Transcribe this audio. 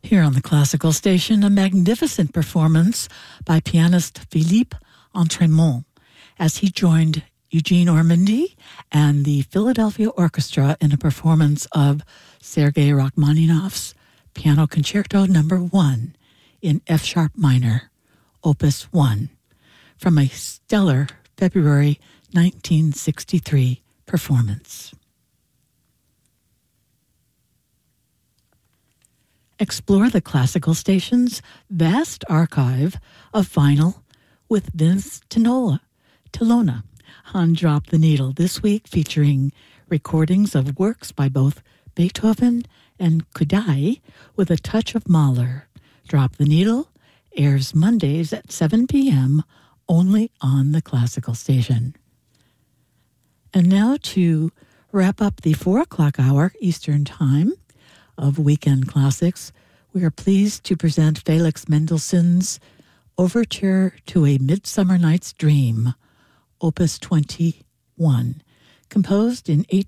Here on the Classical Station, a magnificent performance by pianist Philippe Entremont as he joined Eugene Ormandy and the Philadelphia Orchestra in a performance of Sergei Rachmaninoff's Piano Concerto No. 1 in F-sharp minor, Opus 1, from a stellar February 1963 performance. Explore the Classical Station's vast archive of vinyl with Vince Tillona on Drop the Needle this week, featuring recordings of works by both Beethoven and Kodály with a touch of Mahler. Drop the Needle airs Mondays at 7 p.m. only on the Classical Station. And now to wrap up the 4 o'clock hour Eastern Time of Weekend Classics, we are pleased to present Felix Mendelssohn's Overture to a Midsummer Night's Dream, Opus 21, composed in 8